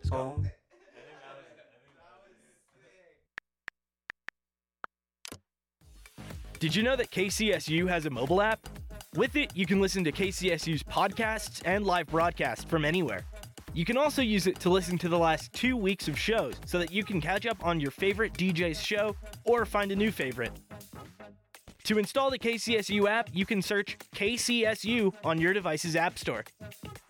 Let's go. Did you know that KCSU has a mobile app? With it, you can listen to KCSU's podcasts and live broadcasts from anywhere. You can also use it to listen to the last 2 weeks of shows so that you can catch up on your favorite DJ's show or find a new favorite. To install the KCSU app, you can search KCSU on your device's app store.